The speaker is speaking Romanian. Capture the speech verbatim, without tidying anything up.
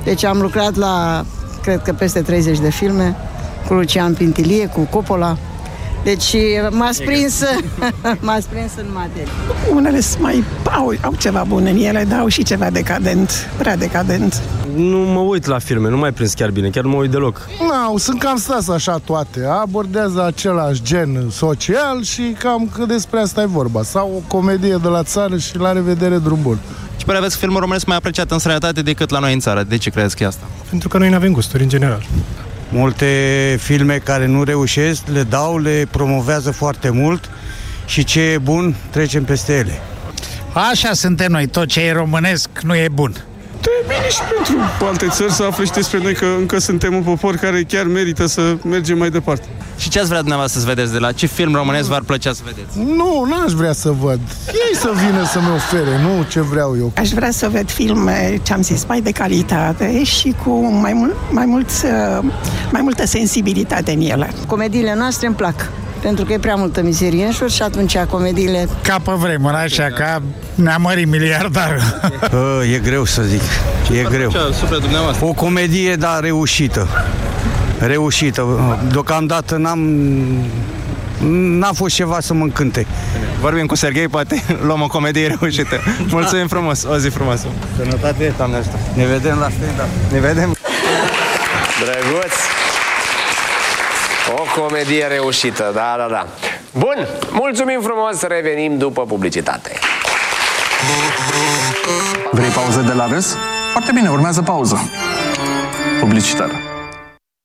Deci am lucrat la, cred că peste treizeci de filme, cu Lucian Pintilie, cu Coppola. Deci m-ați prins, m-ați prins în materie. Unele mai au, au ceva bun în ele, dar au și ceva decadent, prea decadent. Nu mă uit la filme, nu mai prins chiar bine, chiar nu mă uit deloc. Nu, sunt cam stas așa toate, abordează același gen social și cam că despre asta e vorba. Sau o comedie de la țară și la revedere, drum bun. Și pare aveți că filmul românesc mai apreciat în străinătate decât la noi în țară. De ce credeți că e asta? Pentru că noi nu avem gusturi în general. Multe filme care nu reușesc, le dau, le promovează foarte mult și ce e bun, trecem peste ele. Așa suntem noi, tot ce e românesc nu e bun. E bine și pentru alte țări să afle și despre noi că încă suntem un popor care chiar merită să mergem mai departe. Și ce ați vrea dumneavoastră să vedeți de la ce film românesc v-ar plăcea să vedeți? Nu, n-aș vrea să văd. Ei să vină să-mi ofere, nu ce vreau eu. Aș vrea să ved filme, ce-am zis, mai de calitate și cu mai, mult, mai, mult, mai multă sensibilitate în ele. Comediile noastre îmi plac, pentru că e prea multă mizerie în jur și atunci comediile... Ca pe vremuri, așa, ca ne-a mărit miliardarul. E greu să zic, e greu. O comedie, dar reușită. Reușită. Deocamdată n-am... N-a fost ceva să mă încânte. Vorbim cu Serghei, poate luăm o comedie reușită. Mulțumim frumos, o zi frumoasă. Sănătate, Doamne ajută. Ne vedem la stand-up. Ne vedem. Drăguț! O comedie reușită, da, da, da. Bun, mulțumim frumos, revenim după publicitate. Vrei pauză de la râs? Foarte bine, urmează pauză publicitară.